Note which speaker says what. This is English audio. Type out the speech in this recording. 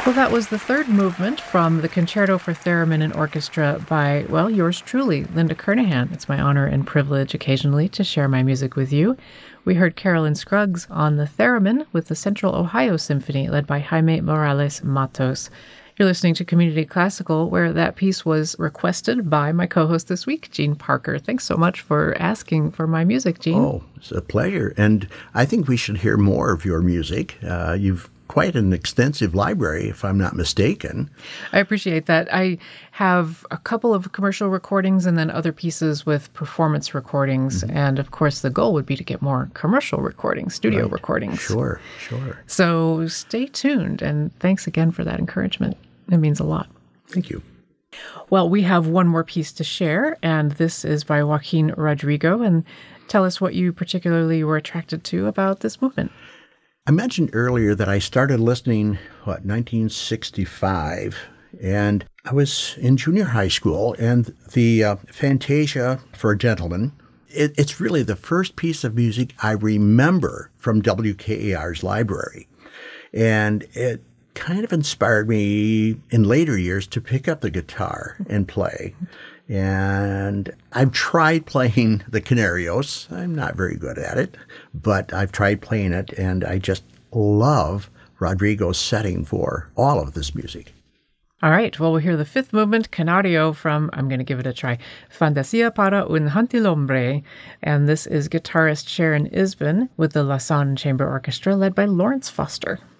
Speaker 1: Well, that was the third movement from the Concerto for Theremin and Orchestra by, well, yours truly, Linda Kernaghan. It's my honor and privilege occasionally to share my music with you. We heard Carolyn Scruggs on the theremin with the Central Ohio Symphony, led by Jaime Morales Matos. You're listening to Community Classical, where that piece was requested by my co-host this week, Jean Parker. Thanks so much for asking for my music, Jean.
Speaker 2: Oh, it's a pleasure. And I think we should hear more of your music. You've quite an extensive library, if I'm not mistaken.
Speaker 1: I appreciate that. I have a couple of commercial recordings and then other pieces with performance recordings. Mm-hmm. And of course, the goal would be to get more commercial recordings, studio recordings.
Speaker 2: Sure.
Speaker 1: So stay tuned. And thanks again for that encouragement. It means a lot.
Speaker 2: Thank you.
Speaker 1: Well, we have one more piece to share, and this is by Joaquin Rodrigo. And tell us what you particularly were attracted to about this movement.
Speaker 2: I mentioned earlier that I started listening, 1965, and I was in junior high school, and the Fantasia for a Gentleman, it's really the first piece of music I remember from WKAR's library. And it kind of inspired me in later years to pick up the guitar and play. And I've tried playing the Canarios. I'm not very good at it, but I've tried playing it, and I just love Rodrigo's setting for all of this music.
Speaker 1: All right. Well, we'll hear the fifth movement, Canario, from, I'm going to give it a try, Fantasia para un Gentilhombre. And this is guitarist Sharon Isbin with the Lausanne Chamber Orchestra, led by Lawrence Foster.